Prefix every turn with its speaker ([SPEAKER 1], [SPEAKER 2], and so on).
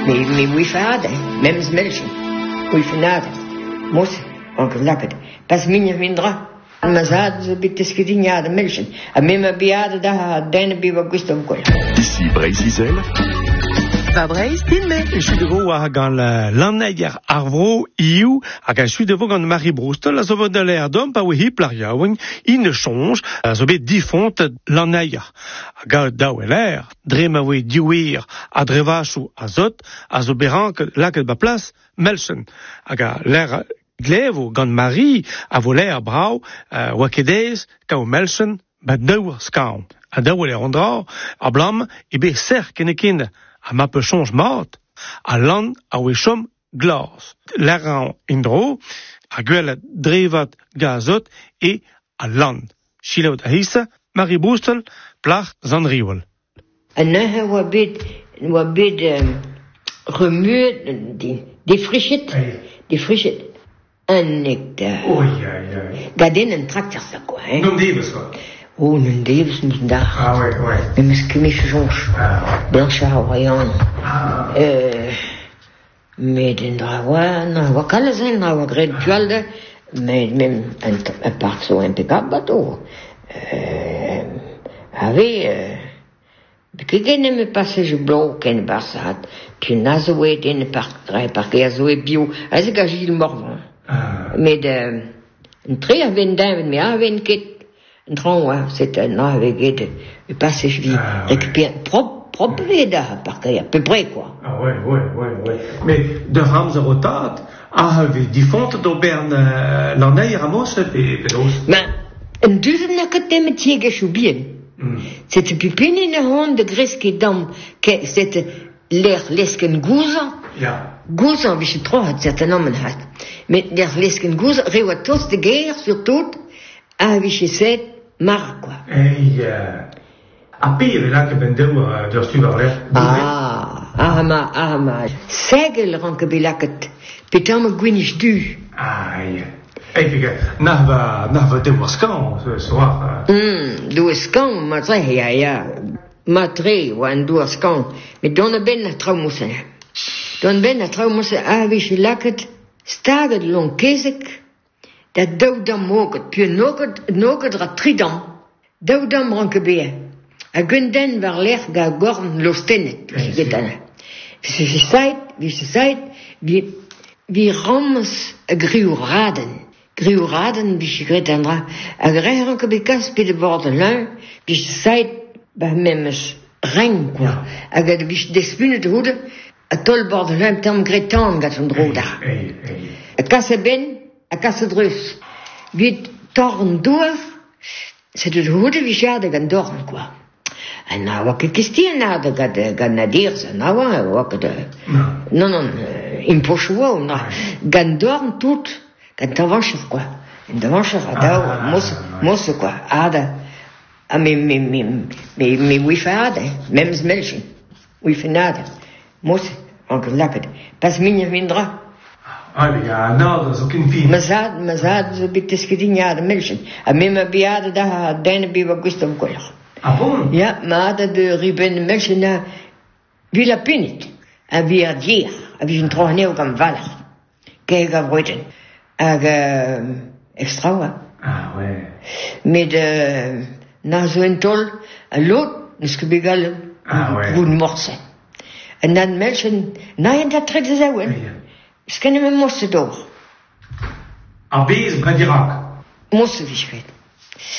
[SPEAKER 1] Mais oui, fade, même smelchen. Oui, finade. Mos, onkel lacket. Pas minje vindra. Maar ze hadden ze bitte schedinja de melchen. En met mijn bejaarden daar, dan bij wat gust om kool.
[SPEAKER 2] Ici Brésil.
[SPEAKER 3] Va Breiz, din me.
[SPEAKER 4] Je suis de vous à gant l'anneier arvro iou, à je suis de vous gant Marie Brustel, à zo de l'air d'homme, pas oui hip l'ariaouing, il ne change, à zo bet difont l'anneier. À gant daou l'air, drema oui diouir, à drevachou à zot, à zo berank laket ba place, melchen. À gant l'air glevo gant Marie, à vo l'air brau, wakedez, kao melchen, ba daou skaun. À daou l'air ondra, à blam, e be ser kenekin. A ma peu change mat, a lan a wechom glas. L'aran indro, a gwell drevat gazot et a lan. Chilaut a hissa, Marie Brustel, plach zan riol.
[SPEAKER 1] En nehe wa bid remuet, die frichet. En ik da. Gadin een tractor sa quoi, hein.
[SPEAKER 4] Non dives quoi.
[SPEAKER 1] Oh, non deves mis daar.
[SPEAKER 4] Ah ouais.
[SPEAKER 1] Mais mes chemise jonge. Blanchard, rayon. Mais den drawa, wa kala zijn, wa gred jualde. Mais même un part so impeccable bateau. Porque genne me passage blanc ken barsat. Tu n'as oué den par que bio. As ga Gilles Morvan. Mais de un très avendin, mais avenket. Dran, c'est un avec de passage vie récupérer propre là parce qu'il y a à peu près quoi.
[SPEAKER 4] Ah ouais. Mais de Rams rotat, avait difont d'Auberne l'année Ramos et pedos.
[SPEAKER 1] Mais un deuxième n'a que des métiers que je bien. C'était plus peine une honte de Grèce qui dame que c'était l'air lesken gouza. Gouza, wie je trop hat certain nom hat. Mais l'air lesken gouza, rewatos de guerre surtout, wie je sais. Mar, quoi.
[SPEAKER 4] A pire, là, que ben de stuvarler.
[SPEAKER 1] Ma. Segel ranke belaket. Petam gwinish du.
[SPEAKER 4] Aïe. Et puis, n'ava de waskan, ce soir.
[SPEAKER 1] Du waskan, ma tre, ya. Ma tre, wan du waskan. Mais donne ben traumoussen. Avish laket, staget long kezek. Dat doudam moket, puur noket ra tridam. Doudam ranke bea. A gunden war leg ga gorn lostenet. Wie ze zei, wie rams a griuraden. Griuraden, wie ze gret andra. A grei ranke bekas pe de bordelin, wie ze zei, ba memes reng, quoi. A gade wie ze despunet hoede, a tol bordelin tam gretan gat van droda. A kasse ben, a kasse drus. Wie torn doef, c'est de hoede wie jade gan dorn, quoi. En nou, wat kistien na de gan nadir, se nou, wat de... Non, impossible, nou. Gan dorn tout, gan tavancher, quoi. En tavancher, adao, mosse, quoi. Ada. Mais oui, fade, même smelchen. Oui, finade. Mosse, onkel lacket. Pas minje vindra.
[SPEAKER 4] Ja, nou, dat is ook in fin.
[SPEAKER 1] Maar ze bitte schedinja de melchen. En met mijn bejaarden daar, dan bij wat gust om kool.
[SPEAKER 4] Ah bon?
[SPEAKER 1] Ja, maar de riben melchen na, wie la pinit. En wie er dier. En wie een trochne ook aan vallen. Kijk, aan broeden. En extra, wa.
[SPEAKER 4] Ah, ouais.
[SPEAKER 1] Met na zo'n tol, en lood, niske begal, goed morse. En dan melchen, na je dat trekt ze wel. Ich kenne mir Mosse doch.
[SPEAKER 4] A Bez, Bradirak.
[SPEAKER 1] Mosse, wie ich will.